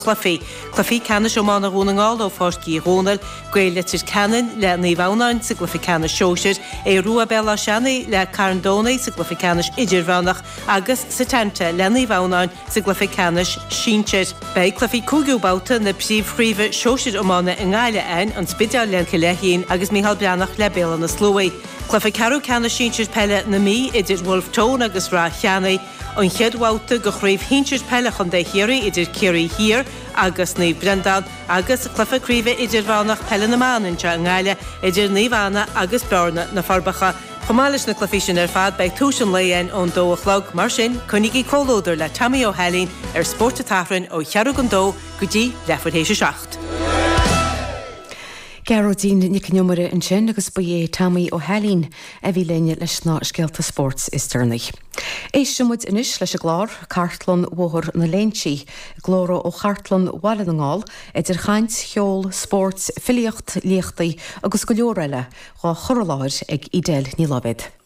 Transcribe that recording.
Clufií canis ó mána rúnaáil ó fástí rónal, gweile tir canan le níomhánain sa glufi canis seoisir, rua bella seanna le carandónaí sa glufi canis idirhánach agus sa tente le níomhánain sa glufi canis síintir. Bei clufií cúgiúbáta na príomhchríomh seoisir ó mána in gáile ein an spideal len cilehéin agus míhall beannach le béla na slói. Clufi carú canis síintir pelle na mí idir Wolf Tone agus rá cheannaí, an cheadháta go chríomh híntir pelle chun de hiirí idir Cirí hir agus ní Brendan agus clufa críomh idirhánach pelle na máninse an gáile idir níomhána agus bearna na farbacha. Chomális na clufií sin fad bei túsin léon ón dóachlog mar sin chunigí cólóidir le Tammy O'Halín Sport a Tafrin ó chearú an dó go dtí lefuirtéise 7. Geraldine Nicknumere an sin agus bué Tammy O'Halín a bhí léine leis ná scealta sports is turnich. Éis simuid inis leis a glár, Cartlan Mhóthar na Léintí, glóra ó Chartlan Wallangáil, idir chaint, cheol, sports, filiocht, líochtaí agus go leor eile, gá chorláir ag Idéil ní labid.